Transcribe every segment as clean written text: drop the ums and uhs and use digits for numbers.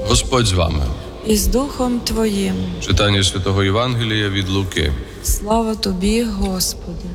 Господь з вами. І з Духом Твоїм. Читання Святого Євангелія від Луки. Слава Тобі, Господи.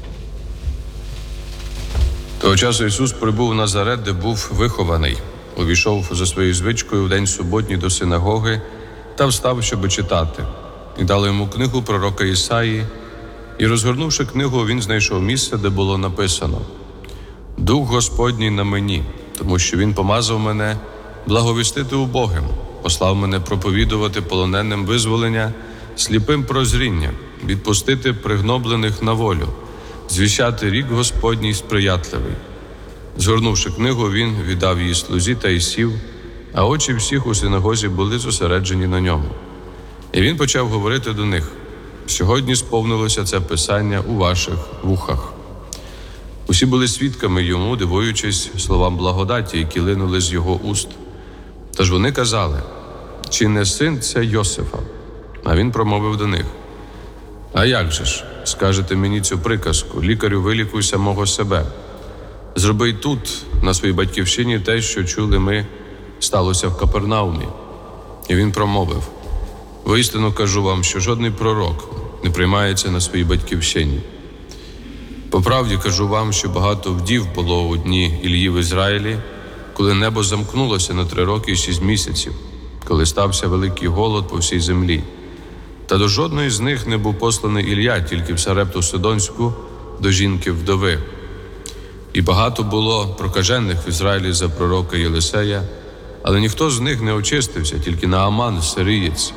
Того часу Ісус прибув в Назарет, де був вихований. Увійшов за своєю звичкою в день суботній до синагоги та встав, щоби читати. І дали йому книгу пророка Ісаї. І, розгорнувши книгу, він знайшов місце, де було написано: «Дух Господній на мені, тому що Він помазав мене благовістити убогим, послав мене проповідувати полоненим визволення, сліпим прозріння, відпустити пригноблених на волю, звіщати рік Господній сприятливий». Згорнувши книгу, він віддав її слузі та й сів, а очі всіх у синагозі були зосереджені на ньому. І він почав говорити до них: «Сьогодні сповнилося це писання у ваших вухах». Усі були свідками йому, дивуючись словам благодаті, які линули з його уст. Тож вони казали: «Чи не син це Йосифа?» А він промовив до них: «А як же ж, скажете мені цю приказку: лікарю, вилікуй самого себе? Зроби й тут, на своїй батьківщині, те, що чули ми, сталося в Капернаумі». І він промовив: «Воістину кажу вам, що жодний пророк не приймається на своїй батьківщині. По правді кажу вам, що багато вдів було у дні Іллі в Ізраїлі, коли небо замкнулося на 3 роки і 6 місяців, коли стався великий голод по всій землі. Та до жодної з них не був посланий Ілля, тільки в Сарепту Сидонську, до жінки-вдови. І багато було прокажених в Ізраїлі за пророка Єлисея, але ніхто з них не очистився, тільки Нааман, сирієць».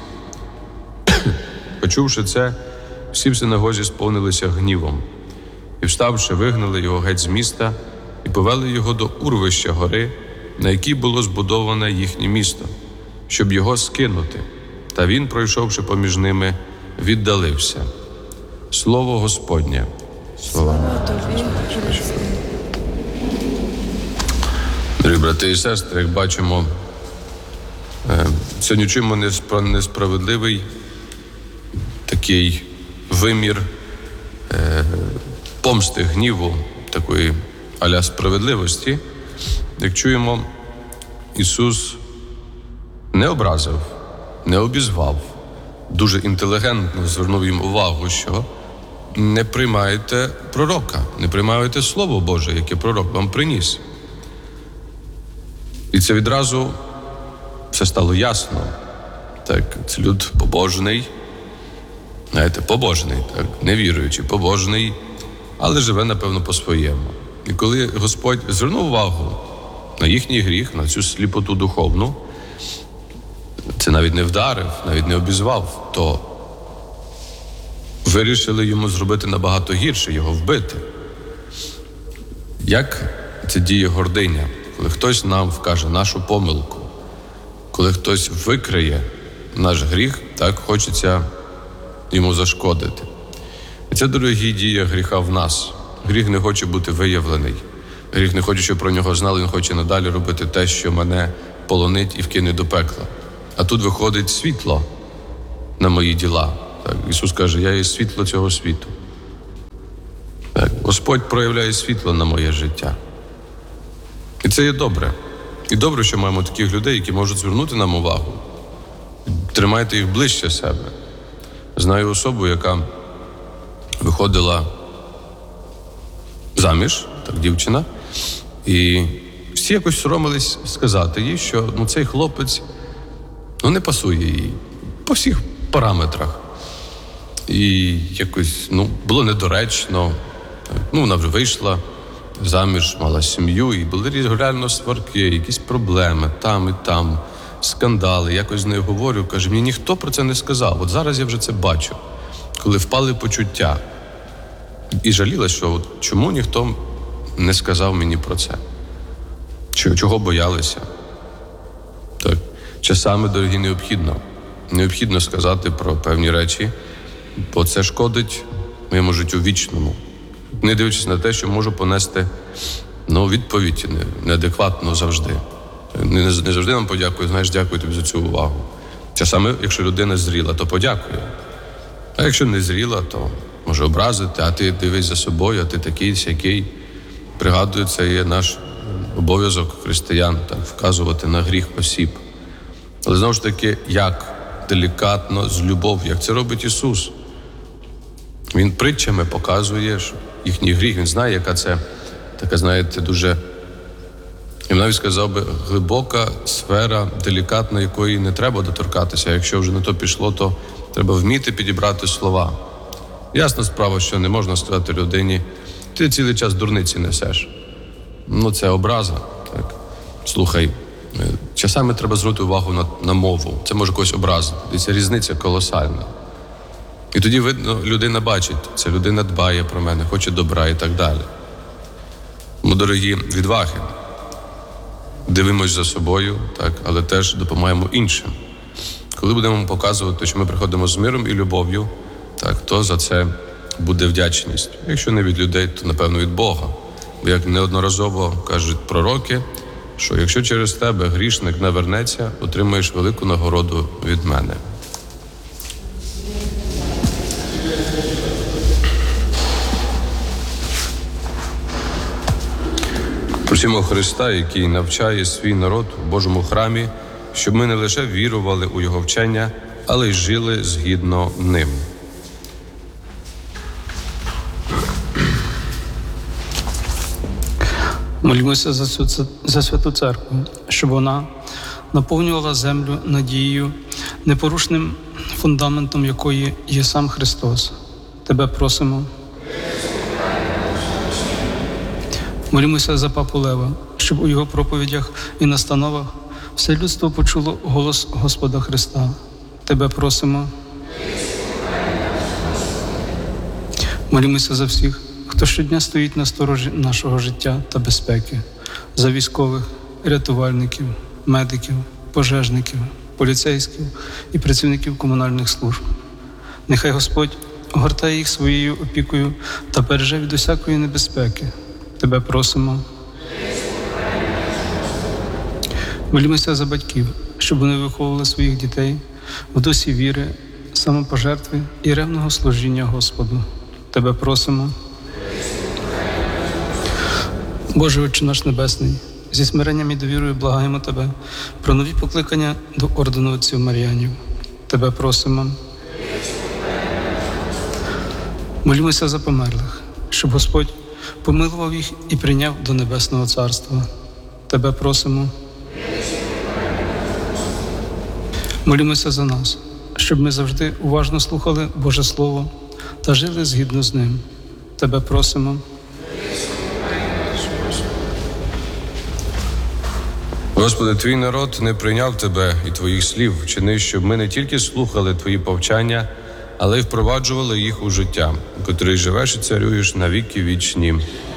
Почувши це, всі в синагозі сповнилися гнівом. І, вставши, вигнали його геть з міста і повели його до урвища гори, на якій було збудоване їхнє місто, щоб його скинути. Та він, пройшовши поміж ними, віддалився. Слово Господнє. Слава Тобі, Христе. Дорогі брати і сестри, як бачимо, сьогодні чуємо несправедливий такий вимір помсти, гніву, такої а-ля справедливості. Як чуємо, Ісус не образив, не обізвав, дуже інтелігентно звернув їм увагу, що не приймаєте пророка, не приймаєте Слово Боже, яке пророк вам приніс. І це відразу все стало ясно. Так, це люд побожний, знаєте, побожний, так, невіруючий, побожний, але живе, напевно, по-своєму. І коли Господь звернув увагу на їхній гріх, на цю сліпоту духовну, це навіть не вдарив, навіть не обізвав, то вирішили йому зробити набагато гірше, його вбити. Як це діє гординя? Коли хтось нам вкаже нашу помилку, коли хтось викриє наш гріх, так хочеться йому зашкодити. І це, дорогі, дія гріха в нас. Гріх не хоче бути виявлений. Гріх не хоче, щоб про нього знали, він хоче надалі робити те, що мене полонить і вкине до пекла. А тут виходить світло на мої діла. Так, Ісус каже: «Я є світло цього світу». Так, Господь проявляє світло на моє життя. І це є добре. І добре, що маємо таких людей, які можуть звернути нам увагу. Тримайте їх ближче себе. Знаю особу, яка виходила заміж, так, дівчина, і всі якось соромились сказати їй, що цей хлопець не пасує їй по всіх параметрах. І якось було недоречно. Вона вже вийшла заміж, мала сім'ю, і були реально сварки, якісь проблеми там і там, скандали. Якось з нею говорю, каже: «Мені ніхто про це не сказав. От зараз я вже це бачу, коли впали почуття». І жаліла, що чому ніхто не сказав мені про це? Чого боялися? Так, часами, дорогі, необхідно сказати про певні речі, бо це шкодить моєму життю вічному. Не дивлячись на те, що можу понести відповідь неадекватно завжди. Не завжди нам подякую, знаєш, дякую тобі за цю увагу. Часами, якщо людина зріла, то подякує. А якщо не зріла, то може образити: «А ти дивись за собою, а ти такий, сякий». Пригадую, це є наш обов'язок християн, так, вказувати на гріх осіб. Але знову ж таки, як делікатно, з любов'ю, як це робить Ісус. Він притчами показує їхній гріх, Він знає, яка це така, знаєте, дуже, я б навіть сказав би, глибока сфера, делікатна, якої не треба доторкатися. Якщо вже на то пішло, то треба вміти підібрати слова. Ясна справа, що не можна сказати людині: ти цілий час дурниці несеш. Це образа. Так. Слухай, часами треба звернути увагу на мову. Це може когось образити. І ця різниця колосальна. І тоді видно, людина бачить, ця людина дбає про мене, хоче добра і так далі. Ми, дорогі, відваги. Дивимось за собою, так, але теж допомагаємо іншим. Коли будемо показувати, що ми приходимо з миром і любов'ю, так, то за це буде вдячність. Якщо не від людей, то, напевно, від Бога. Бо як неодноразово кажуть пророки, що якщо через тебе грішник навернеться, отримаєш велику нагороду від мене. Просимо Христа, який навчає свій народ у Божому храмі, щоб ми не лише вірували у Його вчення, але й жили згідно ним. Молімося за Святу Церкву, щоб вона наповнювала землю надією, непорушним фундаментом якої є сам Христос. Тебе просимо. Молімося за Папу Лева, щоб у його проповідях і настановах все людство почуло голос Господа Христа. Тебе просимо. Молімося за всіх, хто щодня стоїть на сторожі нашого життя та безпеки, за військових, рятувальників, медиків, пожежників, поліцейських і працівників комунальних служб. Нехай Господь огортає їх своєю опікою та береже від усякої небезпеки. Тебе просимо. Молімося за батьків, щоб вони виховували своїх дітей в дусі віри, самопожертви і ревного служіння Господу. Тебе просимо. Боже Отче наш Небесний, зі смиренням і довірою благаємо Тебе про нові покликання до ордену отців Мар'янів. Тебе просимо. Молімося за померлих, щоб Господь помилував їх і прийняв до Небесного Царства. Тебе просимо. Молімося за нас, щоб ми завжди уважно слухали Боже Слово та жили згідно з ним. Тебе просимо. Господи, Твій народ не прийняв Тебе і Твоїх слів. Вчини, щоб ми не тільки слухали Твої повчання, але й впроваджували їх у життя, у котрій живеш і царюєш на віки вічні.